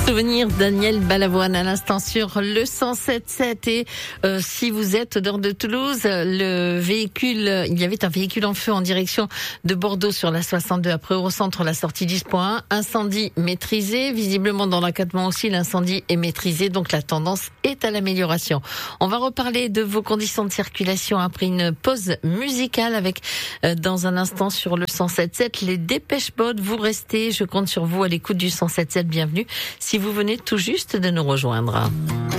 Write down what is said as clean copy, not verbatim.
Souvenir Daniel Balavoine à l'instant sur le 107.7 et si vous êtes dehors de Toulouse, il y avait un véhicule en feu en direction de Bordeaux sur la 62 après Eurocentre, la sortie 10.1, incendie maîtrisé, visiblement dans l'encadrement aussi l'incendie est maîtrisé, donc la tendance est à l'amélioration. On va reparler de vos conditions de circulation après une pause musicale avec dans un instant sur le 107.7 les Dépêche Mode. Vous restez, je compte sur vous à l'écoute du 107.7, bienvenue si vous venez tout juste de nous rejoindre.